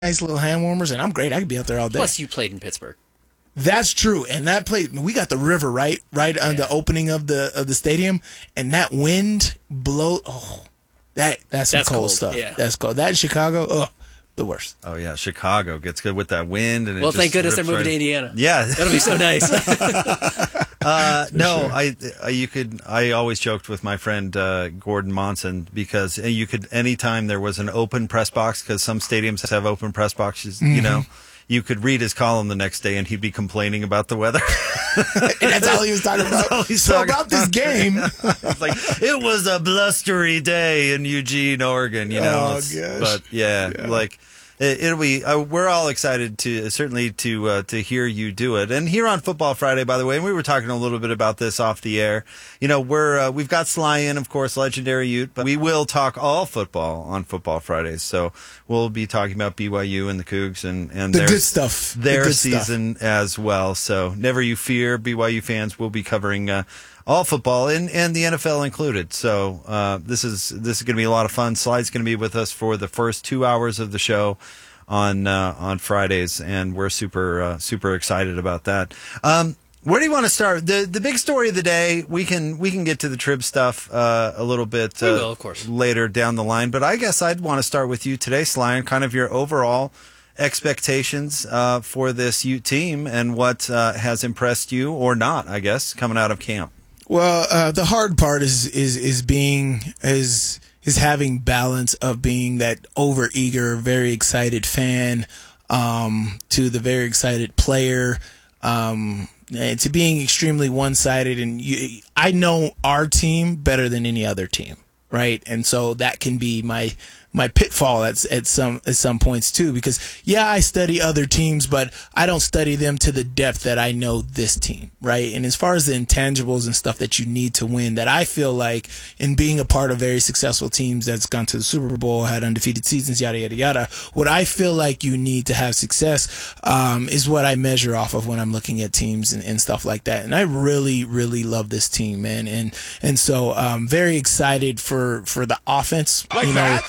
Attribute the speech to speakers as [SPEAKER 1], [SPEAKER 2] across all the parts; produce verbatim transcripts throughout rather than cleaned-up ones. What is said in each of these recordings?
[SPEAKER 1] nice little hand warmers, and I'm great. I could be out there all day.
[SPEAKER 2] Plus, you played in Pittsburgh.
[SPEAKER 1] That's true, and that play we got the river right, right on yeah. the opening of the of the stadium, and that wind blow. Oh, that that's some
[SPEAKER 2] that's
[SPEAKER 1] cold,
[SPEAKER 2] cold
[SPEAKER 1] stuff.
[SPEAKER 2] Yeah.
[SPEAKER 1] That's cold. That in Chicago, oh, the worst.
[SPEAKER 3] Oh yeah, Chicago gets good with that wind, and
[SPEAKER 2] well,
[SPEAKER 3] it
[SPEAKER 2] thank
[SPEAKER 3] just
[SPEAKER 2] goodness they're moving
[SPEAKER 3] right.
[SPEAKER 2] to Indiana.
[SPEAKER 3] Yeah,
[SPEAKER 2] that'll be so nice.
[SPEAKER 3] uh, no,
[SPEAKER 1] sure.
[SPEAKER 3] I, I you could. I always joked with my friend uh, Gordon Monson because you could anytime there was an open press box, because some stadiums have open press boxes, mm-hmm. you know. You could read his column the next day, and he'd be complaining about the weather.
[SPEAKER 1] And that's all he was talking about. So
[SPEAKER 3] talking
[SPEAKER 1] about this game,
[SPEAKER 3] it's like it was a blustery day in Eugene, Oregon. You know,
[SPEAKER 1] oh, gosh.
[SPEAKER 3] but yeah, yeah. like it, it'll be. Uh, we're all excited to certainly to uh, to hear you do it. And here on Football Friday, by the way, and we were talking a little bit about this off the air. You know, we're uh, we've got Sly in, of course, legendary Ute, but we will talk all football on Football Fridays. So we'll be talking about B Y U and the Cougs and and
[SPEAKER 1] the
[SPEAKER 3] their
[SPEAKER 1] good stuff,
[SPEAKER 3] their
[SPEAKER 1] the good
[SPEAKER 3] season
[SPEAKER 1] stuff.
[SPEAKER 3] as well. So never you fear, B Y U fans will be covering uh, all football and, and the N F L included. So uh, this is this is going to be a lot of fun. Sly's going to be with us for the first two hours of the show on uh, on Fridays, and we're super uh, super excited about that. Um, where do you want to start? The the big story of the day. We can we can get to the Trib stuff uh, a little bit uh,
[SPEAKER 2] we will, of course.
[SPEAKER 3] later down the line. But I guess I'd want to start with you today, Sly, and kind of your overall expectations uh, for this Ute team and what uh, has impressed you or not, I guess, coming out of camp.
[SPEAKER 1] Well, uh, the hard part is is is being is is having balance of being that overeager, very excited fan um, to the very excited player. Um, and to being extremely one-sided, and you, I know our team better than any other team, right? And so that can be my my pitfall at at some at some points too, because yeah, I study other teams, but I don't study them to the depth that I know this team, right? And as far as the intangibles and stuff that you need to win, that I feel like in being a part of very successful teams that's gone to the Super Bowl, had undefeated seasons, yada yada yada, what I feel like you need to have success um, is what I measure off of when I'm looking at teams and, and stuff like that. And I really, really love this team, man, and and so um, very excited for for the offense,
[SPEAKER 2] like
[SPEAKER 1] you know.
[SPEAKER 2] that?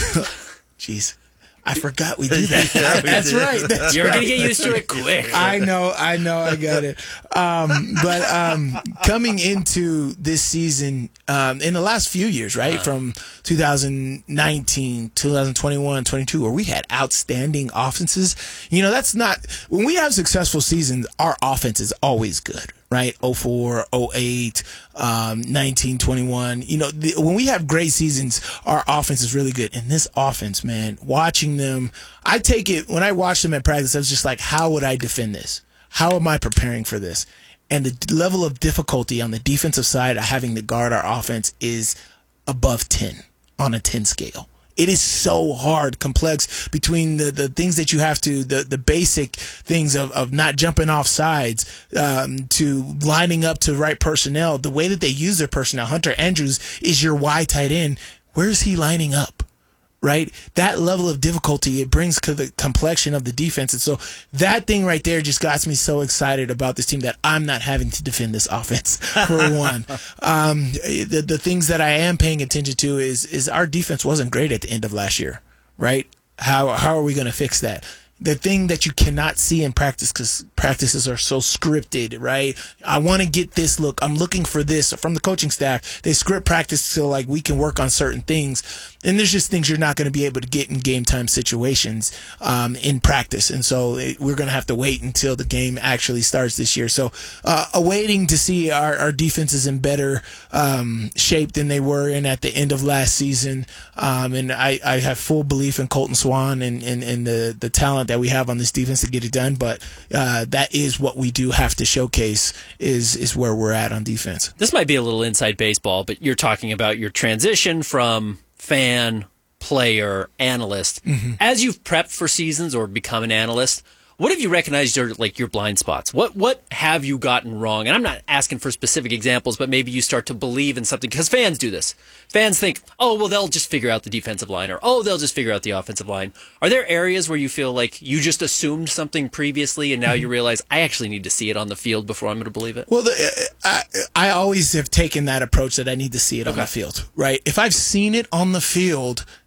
[SPEAKER 1] Jeez, I forgot we do that.
[SPEAKER 3] Yeah, we
[SPEAKER 1] That's
[SPEAKER 3] did.
[SPEAKER 1] right. That's
[SPEAKER 2] You're
[SPEAKER 1] right.
[SPEAKER 2] going to get used to it quick.
[SPEAKER 1] I know, I know, I got it. Um, but um, coming into this season, um, in the last few years, right, uh, from two thousand nineteen, two thousand twenty-one, twenty-two, where we had outstanding offenses, you know, that's not, when we have successful seasons, our offense is always good. Right, oh four, oh eight, um, nineteen, twenty-one. You know, the, when we have great seasons, our offense is really good. And this offense, man, watching them, I take it, when I watch them at practice, I was just like, how would I defend this? How am I preparing for this? And the level of difficulty on the defensive side of having to guard our offense is above ten on a ten scale. It is so hard, complex between the, the things that you have to, the, the basic things of, of not jumping off sides, um, to lining up to right personnel. The way that they use their personnel, Hunter Andrews is your Y tight end. Where is he lining up? Right? That level of difficulty, it brings to the complexion of the defense. And so that thing right there just got me so excited about this team that I'm not having to defend this offense, for one. Um, the, the things that I am paying attention to is, is our defense wasn't great at the end of last year, right? How, how are we going to fix that? The thing that you cannot see in practice, because practices are so scripted, right? I want to get this look. I'm looking for this from the coaching staff. They script practice so like we can work on certain things. And there's just things you're not going to be able to get in game time situations um, in practice. And so it, we're going to have to wait until the game actually starts this year. So uh, awaiting to see our, our defenses in better um, shape than they were in at the end of last season. Um, and I, I have full belief in Colton Swan and, and, and the, the talent that we have on this defense to get it done. But uh, that is what we do have to showcase is, is where we're at on defense.
[SPEAKER 2] This might be a little inside baseball, but you're talking about your transition from fan, player, analyst. Mm-hmm. As you've prepped for seasons or become an analyst, what have you recognized are like your blind spots? What what have you gotten wrong? And I'm not asking for specific examples, but maybe you start to believe in something because fans do this. Fans think, oh, well, they'll just figure out the defensive line, or oh, they'll just figure out the offensive line. Are there areas where you feel like you just assumed something previously and now mm-hmm. you realize I actually need to see it on the field before I'm going to believe it?
[SPEAKER 1] Well, the, I, I always have taken that approach that I need to see it okay. on the field, right? If I've seen it on the field,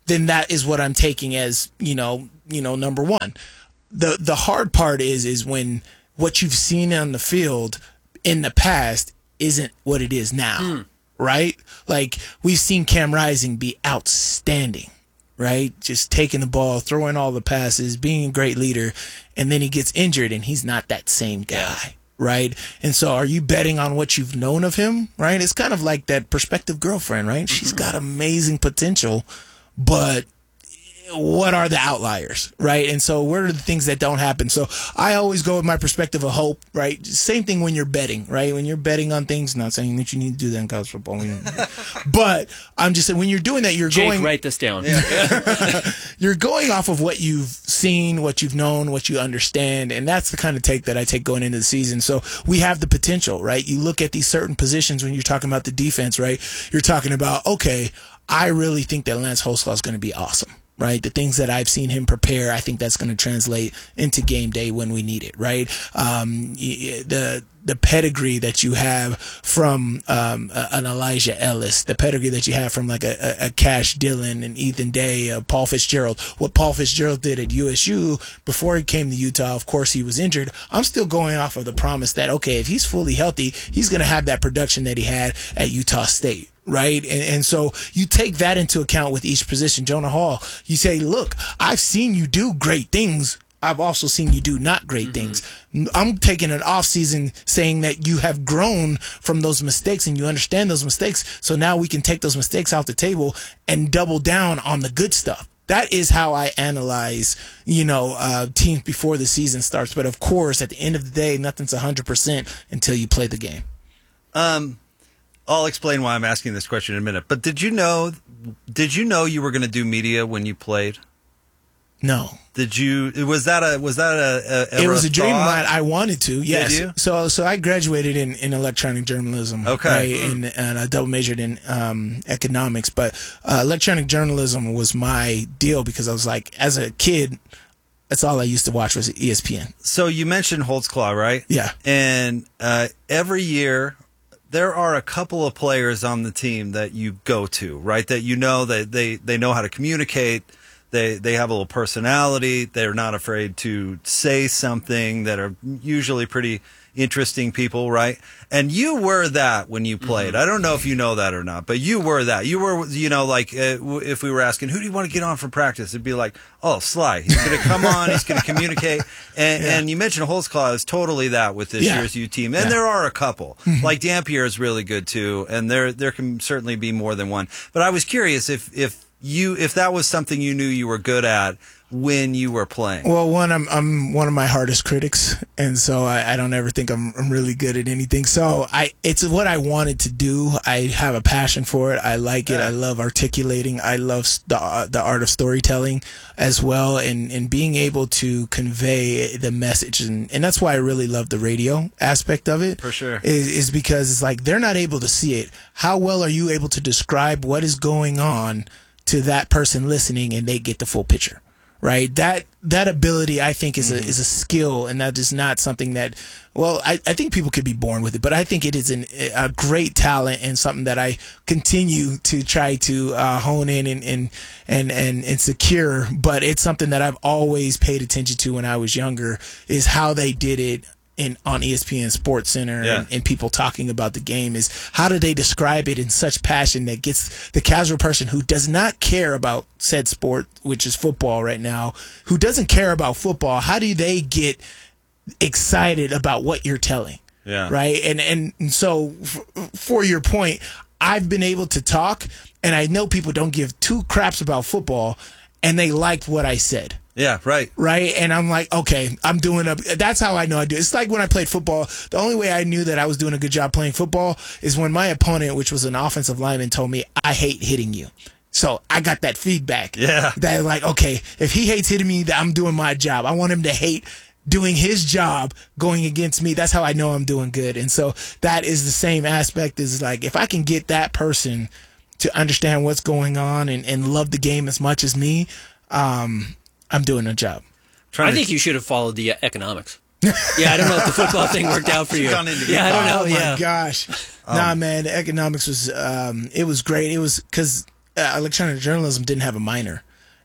[SPEAKER 1] then that is what I'm taking as, you know, you know, number one. The the hard part is is when what you've seen on the field in the past isn't what it is now, mm. right? Like, we've seen Cam Rising be outstanding, right? Just taking the ball, throwing all the passes, being a great leader, and then he gets injured and he's not that same guy, right? And so are you betting on what you've known of him, right? It's kind of like that prospective girlfriend, right? Mm-hmm. She's got amazing potential, but what are the outliers, right? And so what are the things that don't happen? So I always go with my perspective of hope, right? Same thing when you're betting, right? When you're betting on things, not saying that you need to do that in college football, but I'm just saying when you're doing that, you're
[SPEAKER 2] Jake,
[SPEAKER 1] going.
[SPEAKER 2] write this down.
[SPEAKER 1] You're going off of what you've seen, what you've known, what you understand, and that's the kind of take that I take going into the season. So we have the potential, right? You look at these certain positions when you're talking about the defense, right? You're talking about, okay, I really think that Lance Holzclaw is going to be awesome. Right, the things that I've seen him prepare, I think that's going to translate into game day when we need it. Right, um, the the pedigree that you have from um, an Elijah Ellis, the pedigree that you have from like a, a Cash Dillon and Ethan Day, uh, Paul Fitzgerald. What Paul Fitzgerald did at U S U before he came to Utah, of course he was injured. I'm still going off of the promise that, okay, if he's fully healthy, he's going to have that production that he had at Utah State. Right. And, and so you take that into account with each position. Jonah Hall, you say, look, I've seen you do great things. I've also seen you do not great mm-hmm. things. I'm taking an off season saying that you have grown from those mistakes and you understand those mistakes. So now we can take those mistakes off the table and double down on the good stuff. That is how I analyze, you know, uh, teams before the season starts. But of course, at the end of the day, nothing's one hundred percent until you play the game.
[SPEAKER 3] Um. I'll explain why I'm asking this question in a minute. But did you know? Did you know you were going to do media when you played?
[SPEAKER 1] No.
[SPEAKER 3] Did you? Was that a? Was that a? a
[SPEAKER 1] it was a dream of
[SPEAKER 3] thought?
[SPEAKER 1] mine. I wanted to. Yes.
[SPEAKER 3] Did you?
[SPEAKER 1] So, so I graduated in, in electronic journalism.
[SPEAKER 3] Okay.
[SPEAKER 1] Right,
[SPEAKER 3] mm.
[SPEAKER 1] and, and I double majored in um, economics. But uh, electronic journalism was my deal because I was like, as a kid, that's all I used to watch was E S P N.
[SPEAKER 3] So you mentioned Holtzclaw, right?
[SPEAKER 1] Yeah.
[SPEAKER 3] And uh, every year, there are a couple of players on the team that you go to, right? That you know that they, they know how to communicate. They they have a little personality. They're not afraid to say something, that are usually pretty interesting people, right? And you were that when you played. Mm-hmm. I don't know if you know that or not, but you were that. You were, you know, like uh, if we were asking, who do you want to get on for practice? It'd be like, oh, Sly. He's going to come on. He's going to communicate. And, yeah. and you mentioned Holtzclaw is totally that with this
[SPEAKER 1] yeah.
[SPEAKER 3] year's U team. And
[SPEAKER 1] yeah.
[SPEAKER 3] there are a couple. Mm-hmm. Like Dampier is really good too. And there there can certainly be more than one. But I was curious if if you if that was something you knew you were good at when you were playing.
[SPEAKER 1] Well, one, I'm I'm one of my hardest critics, and so I, I don't ever think I'm I'm really good at anything. So I it's what I wanted to do. I have a passion for it. I like it.
[SPEAKER 3] Yeah.
[SPEAKER 1] I love articulating. I love the uh, the art of storytelling as well, and and being able to convey the message, and and that's why I really love the radio aspect of it.
[SPEAKER 3] For sure,
[SPEAKER 1] is, is because it's like they're not able to see it. How well are you able to describe what is going on to that person listening, and they get the full picture? Right, that that ability, I think, is a is a skill, and that is not something that. Well, I, I think people could be born with it, but I think it is an, a great talent and something that I continue to try to uh, hone in and and, and and and secure. But it's something that I've always paid attention to when I was younger, is how they did it. In, on E S P N Sports Center
[SPEAKER 3] yeah.
[SPEAKER 1] and, and people talking about the game, is how do they describe it in such passion that gets the casual person who does not care about said sport, which is football right now, who doesn't care about football, how do they get excited about what you're telling?
[SPEAKER 3] Yeah.
[SPEAKER 1] Right. And, and, and so f- for your point, I've been able to talk, and I know people don't give two craps about football, and they liked what I said.
[SPEAKER 3] Yeah, right.
[SPEAKER 1] Right. And I'm like, okay, I'm doing a, that's how I know I do it. It's like when I played football, the only way I knew that I was doing a good job playing football is when my opponent, which was an offensive lineman, told me, I hate hitting you. So I got that feedback.
[SPEAKER 3] Yeah.
[SPEAKER 1] That like, okay, if he hates hitting me, I'm doing my job. I want him to hate doing his job going against me. That's how I know I'm doing good. And so that is the same aspect, is like, if I can get that person to understand what's going on and, and love the game as much as me, um, I'm doing a job.
[SPEAKER 2] I think you should have followed the uh, economics. Yeah, I don't know if the football thing worked out for you. Yeah, I don't know.
[SPEAKER 1] Oh
[SPEAKER 2] yeah.
[SPEAKER 1] my gosh,
[SPEAKER 3] Um,
[SPEAKER 1] nah, man, the economics was um, it was great. It was because uh, electronic journalism didn't have a minor.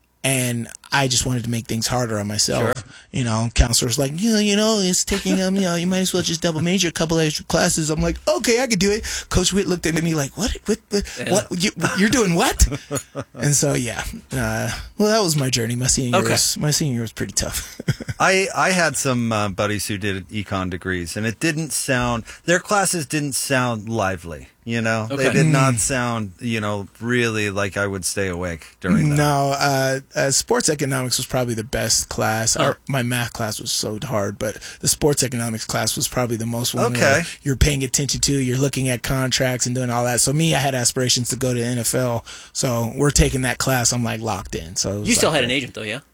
[SPEAKER 1] And I just wanted to make things harder on myself.
[SPEAKER 2] Sure.
[SPEAKER 1] You know, counselors like, you know, you know, it's taking, um, you know, you might as well just double major a couple extra classes. I'm like, okay, I could do it. Coach Witt looked at me like, what, what, what,
[SPEAKER 2] Yeah.
[SPEAKER 1] what you, you're doing what? And so, yeah, uh, well, that was my journey. My senior
[SPEAKER 2] Okay.
[SPEAKER 1] year was, my senior year was pretty tough.
[SPEAKER 3] I, I had some uh, buddies who did econ degrees, and it didn't sound, their classes didn't sound lively, you know?
[SPEAKER 2] Okay.
[SPEAKER 3] They did not sound, you know, really like I would stay awake during that.
[SPEAKER 1] No, uh, uh, sports economics was probably the best class.
[SPEAKER 2] Oh.
[SPEAKER 1] Our, my math class was so hard, but the sports economics class was probably the most one
[SPEAKER 3] Okay.
[SPEAKER 1] where you're paying attention to, you're looking at contracts and doing all that. So me, I had aspirations to go to the N F L. So we're taking that class. I'm like locked in. So it was
[SPEAKER 2] You still
[SPEAKER 1] like-
[SPEAKER 2] had an agent, though, yeah?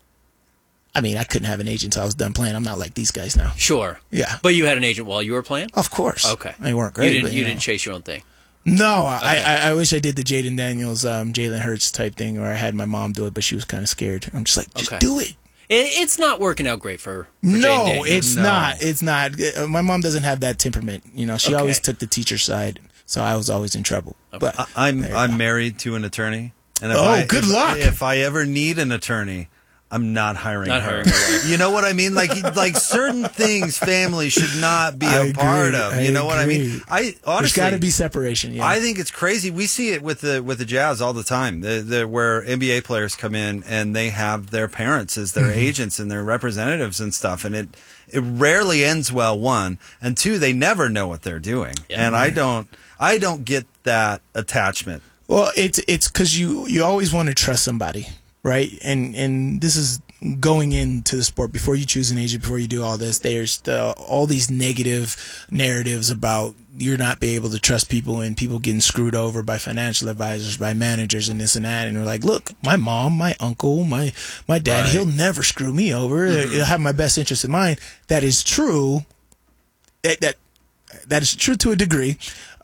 [SPEAKER 1] I mean, I couldn't have an agent until I was done playing. I'm not like these guys now.
[SPEAKER 2] Sure.
[SPEAKER 1] Yeah.
[SPEAKER 2] But you had an agent while you were playing?
[SPEAKER 1] Of course.
[SPEAKER 2] Okay.
[SPEAKER 1] They weren't great.
[SPEAKER 2] You didn't,
[SPEAKER 1] but,
[SPEAKER 2] you
[SPEAKER 1] know.
[SPEAKER 2] didn't chase your own thing.
[SPEAKER 1] No, I, I I wish I did the Jaden Daniels, um, Jalen Hurts type thing, or I had my mom do it, but she was kind of scared. I'm just like, just
[SPEAKER 2] Okay.
[SPEAKER 1] do it.
[SPEAKER 2] It, it's not working out great for, for
[SPEAKER 1] No,
[SPEAKER 2] Jaden Daniels.
[SPEAKER 1] it's
[SPEAKER 3] No.
[SPEAKER 1] not. It's not. Uh, My mom doesn't have that temperament. You know, she
[SPEAKER 2] Okay.
[SPEAKER 1] always took the teacher side, so I was always in trouble. But
[SPEAKER 3] I, I'm
[SPEAKER 1] there you
[SPEAKER 3] I'm
[SPEAKER 1] go.
[SPEAKER 3] married to an attorney, and if
[SPEAKER 1] Oh,
[SPEAKER 3] I,
[SPEAKER 1] good
[SPEAKER 3] if,
[SPEAKER 1] luck.
[SPEAKER 3] If I ever need an attorney, I'm not hiring
[SPEAKER 2] Not
[SPEAKER 3] her.
[SPEAKER 2] hiring her.
[SPEAKER 3] You know what I mean? Like like certain things family should not be
[SPEAKER 1] I
[SPEAKER 3] a part
[SPEAKER 1] agree.
[SPEAKER 3] of.
[SPEAKER 1] I
[SPEAKER 3] You know what I mean?
[SPEAKER 1] agree.
[SPEAKER 3] I
[SPEAKER 1] There's
[SPEAKER 3] honestly
[SPEAKER 1] got to be separation. Yeah.
[SPEAKER 3] I think it's crazy. We see it with the with the Jazz all the time. The, the, where N B A players come in and they have their parents as their
[SPEAKER 1] Mm-hmm.
[SPEAKER 3] agents and their representatives and stuff, and it it rarely ends well. One and two, they never know what they're doing,
[SPEAKER 2] Yeah.
[SPEAKER 3] and I don't I don't get that attachment.
[SPEAKER 1] Well, it's it's because you you always want to trust somebody, right? And and this is going into the sport before you choose an agent, before you do all this. There's the, all these negative narratives about you're not be able to trust people and people getting screwed over by financial advisors, by managers, and this and that. And they're like, look, my mom, my uncle, my my dad,
[SPEAKER 3] Right.
[SPEAKER 1] he'll never screw me over. He'll have my best interest in mind. That is true. That that that is true to a degree.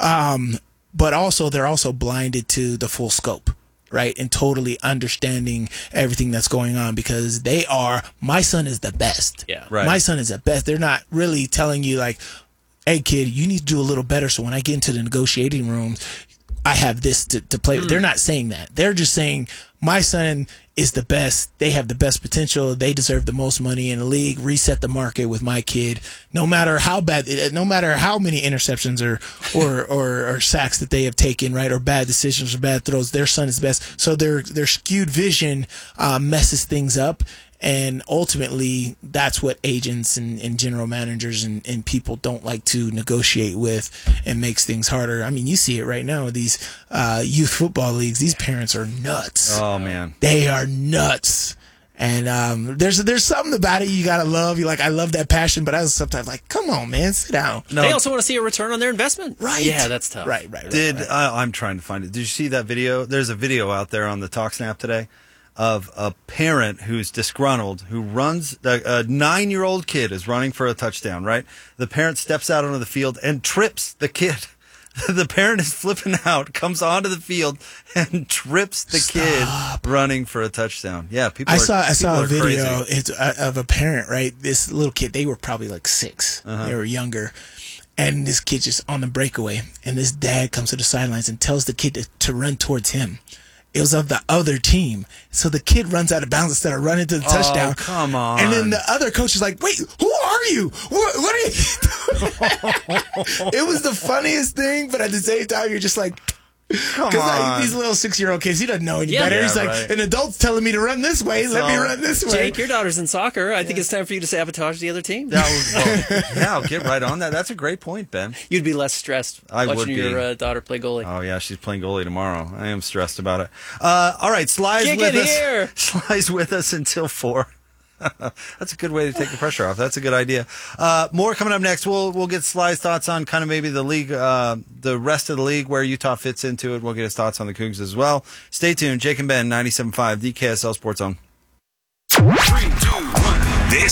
[SPEAKER 1] Um, but also they're also blinded to the full scope, right? And totally understanding everything that's going on because they are, my son is the best.
[SPEAKER 2] Yeah.
[SPEAKER 3] Right.
[SPEAKER 1] My son is the best. They're not really telling you like, hey kid, you need to do a little better. So when I get into the negotiating room, I have this to, to play with. They're not saying that. They're just saying my son is the best. They have the best potential. They deserve the most money in the league. Reset the market with my kid. No matter how bad, no matter how many interceptions or or, or, or sacks that they have taken, right, or bad decisions or bad throws, their son is the best. So their their skewed vision uh, messes things up. And ultimately, that's what agents and, and general managers and, and people don't like to negotiate with and makes things harder. I mean, you see it right now with these uh, youth football leagues. These parents are nuts.
[SPEAKER 3] Oh man.
[SPEAKER 1] They are nuts. And um, there's there's something about it you got to love. You're like, I love that passion, but I was sometimes like, come on, man, sit down.
[SPEAKER 3] No.
[SPEAKER 2] They also want to see a return on their investment.
[SPEAKER 1] Right.
[SPEAKER 2] Yeah, that's tough.
[SPEAKER 1] Right, right, right.
[SPEAKER 3] Did
[SPEAKER 1] right.
[SPEAKER 3] uh, I'm trying to find it? Did you see that video? There's a video out there on the TalkSnap today of a parent who's disgruntled, who runs a, a nine-year-old kid is running for a touchdown. Right, the parent steps out onto the field and trips the kid. The parent is flipping out, comes onto the field and trips the
[SPEAKER 1] Stop.
[SPEAKER 3] kid running for a touchdown. Yeah, people.
[SPEAKER 1] I
[SPEAKER 3] are,
[SPEAKER 1] saw I saw a
[SPEAKER 3] people are
[SPEAKER 1] video
[SPEAKER 3] crazy.
[SPEAKER 1] it's, uh, of a parent, right? This little kid, they were probably like six.
[SPEAKER 3] Uh-huh.
[SPEAKER 1] They were younger. And this kid just on the breakaway. And this dad comes to the sidelines and tells the kid to, to run towards him. It was of the other team. So the kid runs out of bounds instead of running to the touchdown.
[SPEAKER 3] Oh, come on.
[SPEAKER 1] And then the other coach is like, wait, who are you? What, what are you doing? It was the funniest thing, but at the same time, you're just like,
[SPEAKER 3] Come
[SPEAKER 1] because like,
[SPEAKER 3] on.
[SPEAKER 1] these little six-year-old kids, he doesn't know any
[SPEAKER 2] Yeah.
[SPEAKER 1] better.
[SPEAKER 3] Yeah,
[SPEAKER 1] He's like,
[SPEAKER 3] right.
[SPEAKER 1] an adult's telling me to run this way. Let me
[SPEAKER 3] So,
[SPEAKER 1] run this way.
[SPEAKER 2] Jake, your daughter's in soccer. I think it's time for you to sabotage the other team.
[SPEAKER 3] That was, well, yeah, I'll get right on that. That's a great point, Ben.
[SPEAKER 2] You'd be less stressed
[SPEAKER 3] I would
[SPEAKER 2] watching
[SPEAKER 3] be.
[SPEAKER 2] your uh, daughter play goalie.
[SPEAKER 3] Oh yeah, she's playing goalie tomorrow. I am stressed about it. Uh, all right, Sly's
[SPEAKER 2] Kick
[SPEAKER 3] with
[SPEAKER 2] it
[SPEAKER 3] us.
[SPEAKER 2] here.
[SPEAKER 3] Sly's with us until four. That's a good way to take the pressure off. That's a good idea. Uh, more coming up next. We'll we'll get Sly's thoughts on kind of maybe the league, uh, the rest of the league, where Utah fits into it. We'll get his thoughts on the Cougs as well. Stay tuned. Jake and Ben, ninety-seven point five, the K S L Sports Zone.
[SPEAKER 4] Three, two, one. This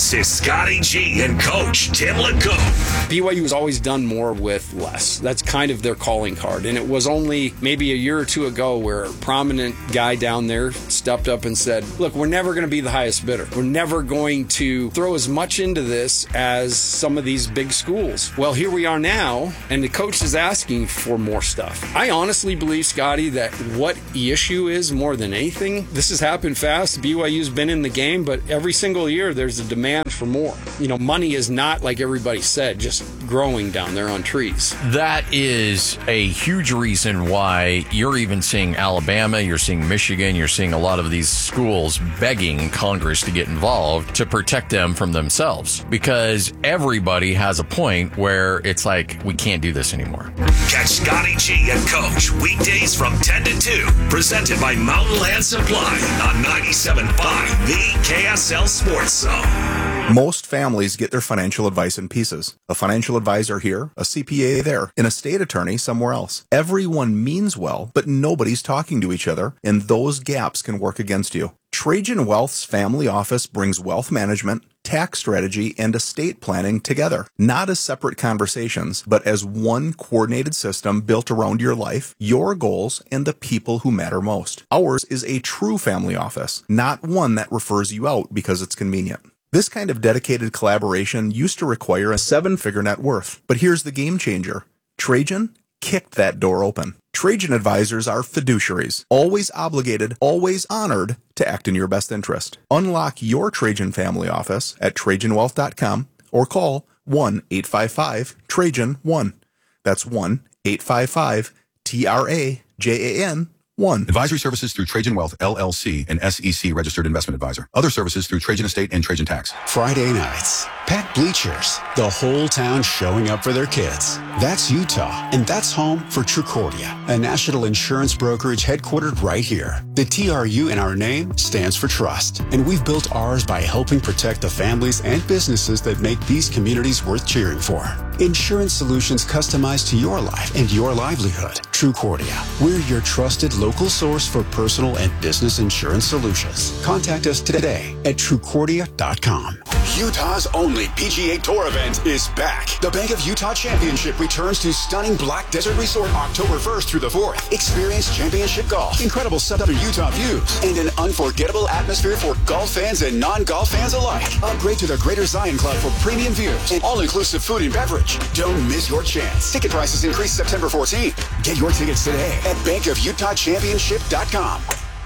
[SPEAKER 4] This is Scotty G and Coach Tim LeCompte.
[SPEAKER 5] B Y U has always done more with less. That's kind of their calling card. And it was only maybe a year or two ago where a prominent guy down there stepped up and said, look, we're never going to be the highest bidder. We're never going to throw as much into this as some of these big schools. Well, here we are now, and the coach is asking for more stuff. I honestly believe, Scotty, that what the issue is more than anything, this has happened fast. B Y U's been in the game, but every single year there's a demand for more. You know, money is not, like everybody said, just growing down there on trees.
[SPEAKER 6] That is a huge reason why you're even seeing Alabama, you're seeing Michigan, you're seeing a lot of these schools begging Congress to get involved to protect them from themselves. Because everybody has a point where it's like, we can't do this anymore.
[SPEAKER 4] Catch Scotty G and Coach weekdays from ten to two, presented by Mountain Land Supply on ninety-seven point five, the K S L Sports Zone.
[SPEAKER 7] Most families get their financial advice in pieces. A financial advisor here, a C P A there, an estate attorney somewhere else. Everyone means well, but nobody's talking to each other, and those gaps can work against you. Trajan Wealth's family office brings wealth management, tax strategy, and estate planning together, not as separate conversations, but as one coordinated system built around your life, your goals, and the people who matter most. Ours is a true family office, not one that refers you out because it's convenient. This kind of dedicated collaboration used to require a seven-figure net worth, but here's the game changer. Trajan kicked that door open. Trajan advisors are fiduciaries, always obligated, always honored to act in your best interest. Unlock your Trajan family office at Trajan Wealth dot com or call one eight five five Trajan one. That's one eight five five T R A J A N one.
[SPEAKER 8] Advisory services through Trajan Wealth, L L C, an S E C registered investment advisor. Other services through Trajan Estate and Trajan Tax.
[SPEAKER 9] Friday nights, packed bleachers, the whole town showing up for their kids. That's Utah, and that's home for Trucordia, a national insurance brokerage headquartered right here. The T R U in our name stands for trust, and we've built ours by helping protect the families and businesses that make these communities worth cheering for. Insurance solutions customized to your life and your livelihood. Trucordia, we're your trusted local source for personal and business insurance solutions. Contact us today at Trucordia dot com. Utah's only P G A Tour event is back. The Bank of Utah Championship returns to stunning Black Desert Resort October first through the fourth. Experience championship golf, incredible southern Utah views, and an unforgettable atmosphere for golf fans and non-golf fans alike. Upgrade to the Greater Zion Club for premium views and all-inclusive food and beverage. Don't miss your chance. Ticket prices increase September fourteenth. Get your tickets today at Bank of Utah Championship dot com.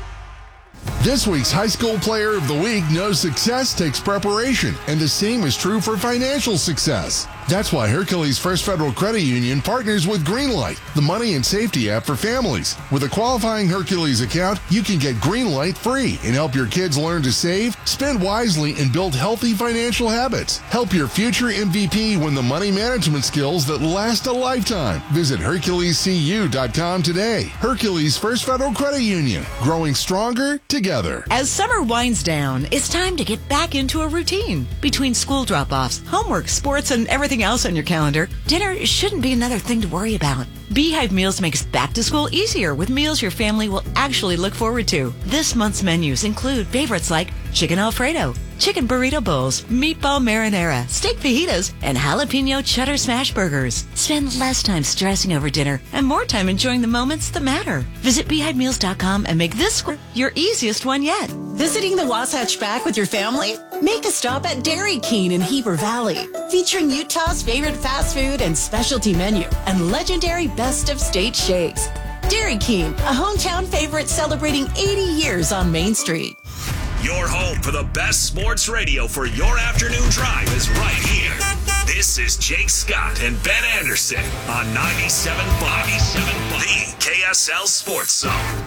[SPEAKER 10] This week's High School Player of the Week knows success takes preparation, and the same is true for financial success. That's why Hercules First Federal Credit Union partners with Greenlight, the money and safety app for families. With a qualifying Hercules account, you can get Greenlight free and help your kids learn to save, spend wisely, and build healthy financial habits. Help your future M V P win the money management skills that last a lifetime. Visit Hercules C U dot com today. Hercules First Federal Credit Union, growing stronger together.
[SPEAKER 11] As summer winds down, it's time to get back into a routine. Between school drop-offs, homework, sports, and everything else on your calendar, dinner shouldn't be another thing to worry about. Beehive Meals makes back to school easier with meals your family will actually look forward to. This month's menus include favorites like chicken Alfredo, chicken burrito bowls, meatball marinara, steak fajitas, and jalapeno cheddar smash burgers. Spend less time stressing over dinner and more time enjoying the moments that matter. Visit beehive meals dot com and make this your easiest one yet.
[SPEAKER 12] Visiting the Wasatch Back with your family? Make a stop at Dairy King in Heber Valley, featuring Utah's favorite fast food and specialty menu and legendary best of state shakes. Dairy King, a hometown favorite celebrating eighty years on Main Street.
[SPEAKER 4] Your home for the best sports radio for your afternoon drive is right here. This is Jake Scott and Ben Anderson on ninety-seven point five, the K S L Sports Zone.